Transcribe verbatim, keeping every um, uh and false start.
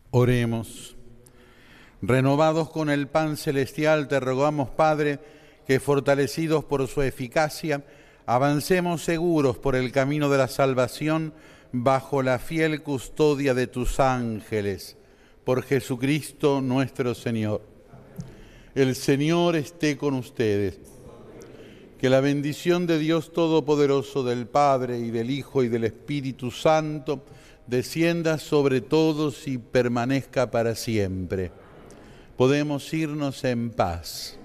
Oremos. Renovados con el pan celestial, te rogamos, Padre, que fortalecidos por su eficacia, avancemos seguros por el camino de la salvación bajo la fiel custodia de tus ángeles. Por Jesucristo nuestro Señor. El Señor esté con ustedes. Que la bendición de Dios Todopoderoso, del Padre, y del Hijo, y del Espíritu Santo, descienda sobre todos y permanezca para siempre. Podemos irnos en paz.